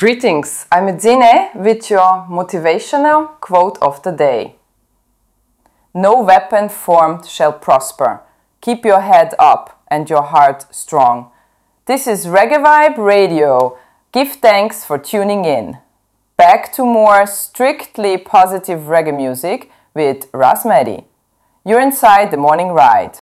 Greetings, I'm Edzine with your motivational quote of the day. No weapon formed shall prosper. Keep your head up and your heart strong. This is Reggae Vibe Radio. Give thanks for tuning in. Back to more strictly positive reggae music with Ras Mehdi. You're inside the morning ride.